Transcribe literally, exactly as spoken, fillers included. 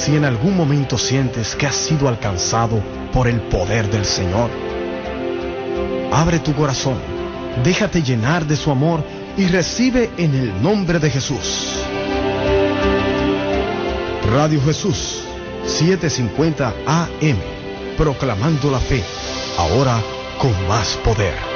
Si en algún momento sientes que has sido alcanzado por el poder del Señor, abre tu corazón, déjate llenar de su amor y recibe en el nombre de Jesús. Radio Jesús, setecientos cincuenta A M, proclamando la fe, ahora con más poder.